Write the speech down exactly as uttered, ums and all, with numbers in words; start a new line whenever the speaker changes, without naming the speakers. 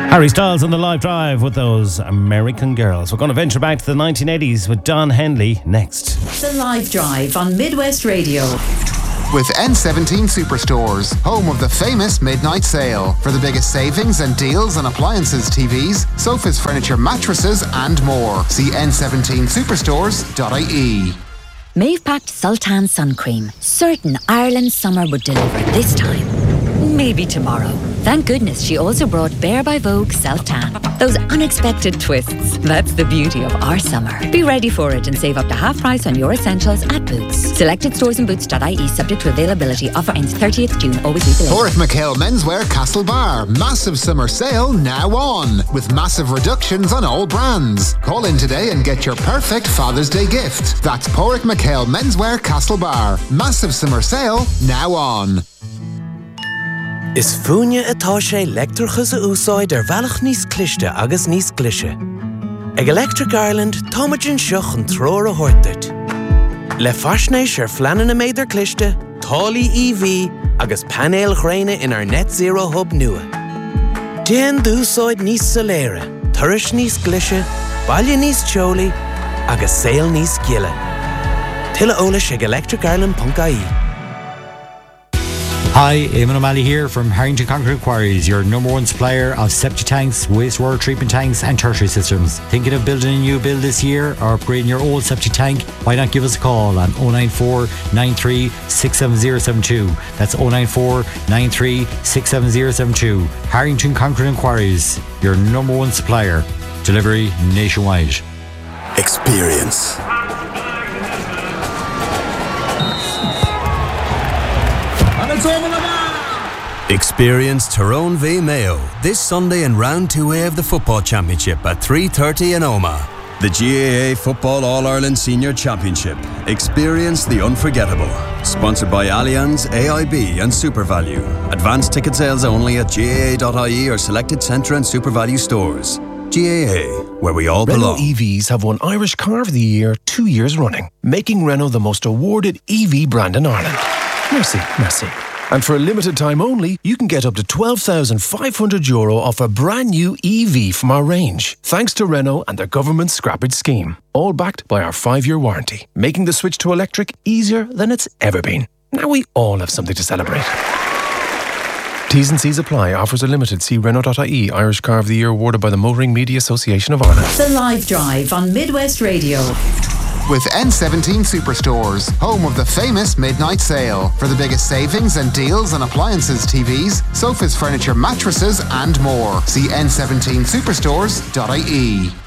Harry Styles on the live drive with those American Girls. We're going to venture back to the nineteen eighties with Don Henley next.
The live drive on Midwest Radio.
With N seventeen Superstores, home of the famous midnight sale. For the biggest savings and deals on appliances, T Vs, sofas, furniture, mattresses and more. See n seventeen superstores dot I E.
Maeve packed Sultan sun cream. Certain Ireland's summer would deliver this time. Maybe tomorrow. Thank goodness she also brought Bare by Vogue Self-Tan. Those unexpected twists. That's the beauty of our summer. Be ready for it and save up to half price on your essentials at Boots. Selected stores and boots dot I E subject to availability. Offer ends thirtieth June. Always read the label.
Porrick McHale Menswear Castlebar. Massive summer sale now on. With massive reductions on all brands. Call in today and get your perfect Father's Day gift. That's Porrick McHale Menswear Castlebar. Massive summer sale now on.
Is fúine atá sé leictreachas a úsáid ar bhealach níos cliste agus níos glise. Ag Electric Ireland, táimeann seach an tróir a thuirteart. Le faisnéis ar fleanan na méidir cliste, tálaí E V agus panéal ghréine in our net zero hub nua. Déan d'úsáid níos soléire, turais níos glise, baile níos teolaí agus saol níos giile. Tuilleadh eolais ag electric ireland dot I E.
Hi, Eamon O'Malley here from Harrington Concrete Quarries, your number one supplier of septic tanks, wastewater treatment tanks and tertiary systems. Thinking of building a new build this year or upgrading your old septic tank? Why not give us a call on oh nine four, nine three, six seven zero seven two. That's oh nine four, nine three, six seven zero seven two. Harrington Concrete Quarries, your number one supplier. Delivery nationwide.
Experience. Experience Tyrone v Mayo this Sunday in round two A of the Football Championship at three thirty in Omagh. The G A A Football All-Ireland Senior Championship. Experience the unforgettable. Sponsored by Allianz, A I B and SuperValue. Advanced ticket sales only at G A A dot I E or selected Centre and SuperValue stores. G A A, where we all belong.
Renault E Vs have won Irish Car of the Year two years running, making Renault the most awarded E V brand in Ireland. Merci, merci. And for a limited time only, you can get up to twelve thousand five hundred euro off a brand new E V from our range, thanks to Renault and their government scrappage scheme. All backed by our five-year warranty, making the switch to electric easier than it's ever been. Now we all have something to celebrate. T's and C's apply. Offers are limited. See Renault dot I E. Irish Car of the Year awarded by the Motoring Media Association of Ireland.
The live drive on Midwest Radio.
With N seventeen Superstores, home of the famous midnight sale. For the biggest savings and deals on appliances, T Vs, sofas, furniture, mattresses and more. See n seventeen superstores dot I E.